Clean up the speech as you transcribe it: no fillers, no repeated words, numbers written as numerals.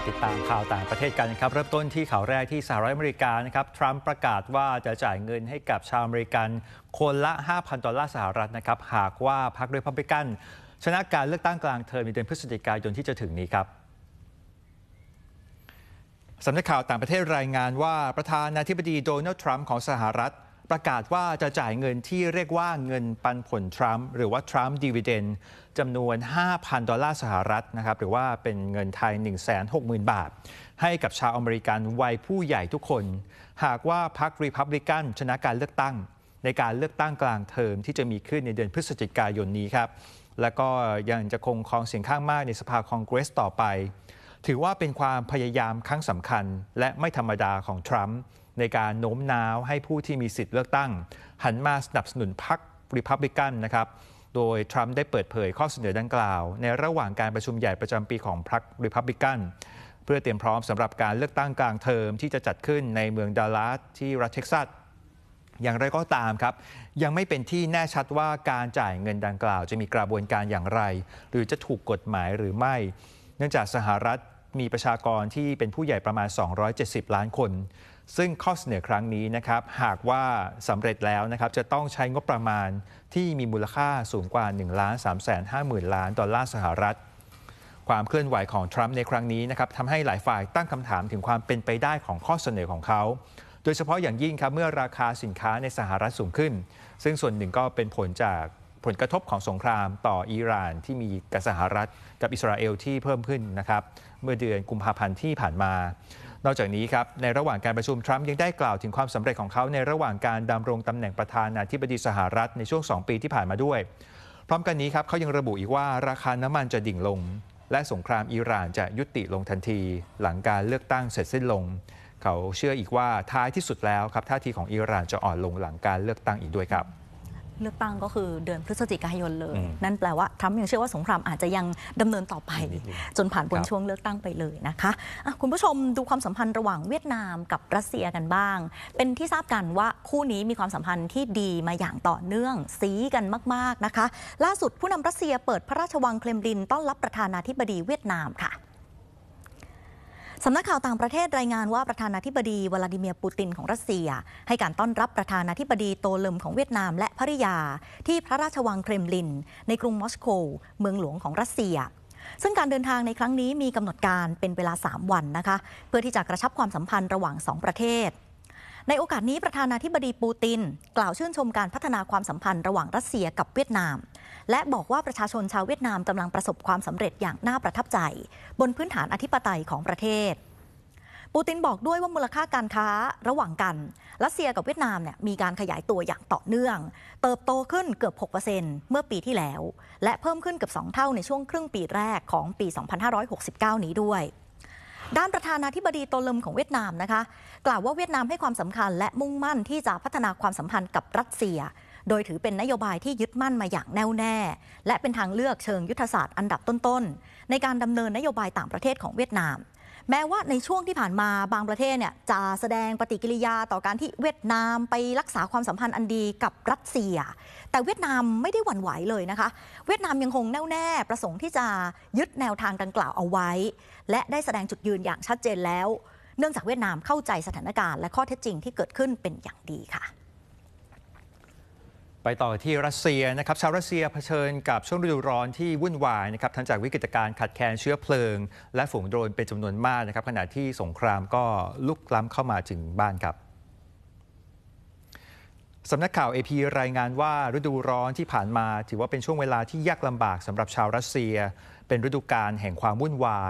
ติดตามข่าวต่างประเทศกันครับเริ่มต้นที่ข่าวแรกที่สหรัฐอเมริกานะครับทรัมป์ประกาศว่าจะจ่ายเงินให้กับชาวอเมริกันคนละ $5,000 สหรัฐนะครับหากว่าพรรครีพับลิกันชนะการเลือกตั้งกลางเทอมในเดือนพฤศจิกายนที่จะถึงนี้ครับสำนักข่าวต่างประเทศรายงานว่าประธานาธิบดีโดนัลด์ทรัมป์ของสหรัฐประกาศว่าจะจ่ายเงินที่เรียกว่าเงินปันผลทรัมป์หรือว่าทรัมป์ดิวิเดนด์จำนวน $5,000 สหรัฐนะครับหรือว่าเป็นเงินไทย 160,000 บาทให้กับชาวอเมริกันวัยผู้ใหญ่ทุกคนหากว่าพรรครีพับลิกันชนะการเลือกตั้งในการเลือกตั้งกลางเทอมที่จะมีขึ้นในเดือนพฤศจิกายนนี้ครับและก็ยังจะคงครองเสียงข้างมากในสภาคองเกรสต่อไปถือว่าเป็นความพยายามครั้งสำคัญและไม่ธรรมดาของทรัมป์ในการโน้มน้าวให้ผู้ที่มีสิทธิ์เลือกตั้งหันมาสนับสนุนพรรครีพับลิกันนะครับโดยทรัมป์ได้เปิดเผยข้อเสนอดังกล่าวในระหว่างการประชุมใหญ่ประจำปีของพรรครีพับลิกันเพื่อเตรียมพร้อมสำหรับการเลือกตั้งกลางเทอมที่จะจัดขึ้นในเมืองดัลลัสที่รัฐเท็กซัสอย่างไรก็ตามครับยังไม่เป็นที่แน่ชัดว่าการจ่ายเงินดังกล่าวจะมีกระบวนการอย่างไรหรือจะถูกกฎหมายหรือไม่เนื่องจากสหรัฐมีประชากรที่เป็นผู้ใหญ่ประมาณ270ล้านคนซึ่งข้อเสนอครั้งนี้นะครับหากว่าสำเร็จแล้วนะครับจะต้องใช้งบประมาณที่มีมูลค่าสูงกว่า$1,350,000 ล้านสหรัฐความเคลื่อนไหวของทรัมป์ในครั้งนี้นะครับทำให้หลายฝ่ายตั้งคำถามถึงความเป็นไปได้ของข้อเสนอของเขาโดยเฉพาะอย่างยิ่งครับเมื่อราคาสินค้าในสหรัฐสูงขึ้นซึ่งส่วนหนึ่งก็เป็นผลจากผลกระทบของสงครามต่ออิหร่านที่มีกับสหรัฐกับอิสราเอลที่เพิ่มขึ้นนะครับเมื่อเดือนกุมภาพันธ์ที่ผ่านมานอกจากนี้ครับในระหว่างการประชุมทรัมป์ยังได้กล่าวถึงความสำเร็จของเขาในระหว่างการดำรงตำแหน่งประธานาธิบดีสหรัฐในช่วง2ปีที่ผ่านมาด้วยพร้อมกันนี้ครับเขายังระบุอีกว่าราคาน้ำมันจะดิ่งลงและสงครามอิหร่านจะยุติลงทันทีหลังการเลือกตั้งเสร็จสิ้นลงเขาเชื่ออีกว่าท้ายที่สุดแล้วครับท่าทีของอิหร่านจะอ่อนลงหลังการเลือกตั้งอีกด้วยครับเลือกตั้งก็คือเดือนพฤศจิกายนเลยนั่นแปลว่าทรัมป์ยังเชื่อว่าสงครามอาจจะยังดำเนินต่อไปจนผ่านพ้นช่วงเลือกตั้งไปเลยนะคะคุณผู้ชมดูความสัมพันธ์ระหว่างเวียดนามกับรัสเซียกันบ้างเป็นที่ทราบกันว่าคู่นี้มีความสัมพันธ์ที่ดีมาอย่างต่อเนื่องซี้กันมากๆนะคะล่าสุดผู้นำรัสเซียเปิดพระราชวังเครมลินต้อนรับประธานาธิบดีเวียดนามค่ะสำนักข่าวต่างประเทศรายงานว่าประธานาธิบดีวลาดิเมียร์ปูตินของรัสเซียให้การต้อนรับประธานาธิบดีโตเลมของเวียดนามและภริยาที่พระราชวังเครมลินในกรุงมอสโกเมืองหลวงของรัสเซียซึ่งการเดินทางในครั้งนี้มีกำหนดการเป็นเวลา3วันนะคะเพื่อที่จะกระชับความสัมพันธ์ระหว่าง2ประเทศในโอกาสนี้ประธานาธิบดีปูตินกล่าวชื่นชมการพัฒนาความสัมพันธ์ระหว่างรัสเซียกับเวียดนามและบอกว่าประชาชนชาวเวียดนามกำลังประสบความสำเร็จอย่างน่าประทับใจบนพื้นฐานอธิปไตยของประเทศปูตินบอกด้วยว่ามูลค่าการค้าระหว่างกันรัสเซียกับเวียดนามเนี่ยมีการขยายตัวอย่างต่อเนื่องเติบโตขึ้นเกือบ 6% เมื่อปีที่แล้วและเพิ่มขึ้นเกือบ2 เท่าในช่วงครึ่งปีแรกของปี 2569 นี้ด้วยด้านประธานาธิบดีโตเลมของเวียดนามนะคะกล่าวว่าเวียดนามให้ความสำคัญและมุ่งมั่นที่จะพัฒนาความสัมพันธ์กับรัสเซียโดยถือเป็นนโยบายที่ยึดมั่นมาอย่างแน่วแน่และเป็นทางเลือกเชิงยุทธศาสตร์อันดับต้นๆในการดำเนินนโยบายต่างประเทศของเวียดนามแม้ว่าในช่วงที่ผ่านมาบางประเทศเนี่ยจะแสดงปฏิกิริยาต่อการที่เวียดนามไปรักษาความสัมพันธ์อันดีกับรัสเซียแต่เวียดนามไม่ได้หวั่นไหวเลยนะคะเวียดนามยังคงแน่วแน่ประสงค์ที่จะยึดแนวทางดังกล่าวเอาไว้และได้แสดงจุดยืนอย่างชัดเจนแล้วเนื่องจากเวียดนามเข้าใจสถานการณ์และข้อเท็จจริงที่เกิดขึ้นเป็นอย่างดีค่ะไปต่อที่รัสเซียนะครับชาวรัสเซียเผชิญกับช่วงฤดูร้อนที่วุ่นวายนะครับทั้งจากวิกฤตการณ์ขาดแคลนเชื้อเพลิงและฝูงโดรนเป็นจำนวนมากนะครับขณะที่สงครามก็ลุกล้ำเข้ามาถึงบ้านครับสำนักข่าว AP รายงานว่าฤดูร้อนที่ผ่านมาถือว่าเป็นช่วงเวลาที่ยากลำบากสำหรับชาวรัสเซียเป็นฤดูกาลแห่งความวุ่นวาย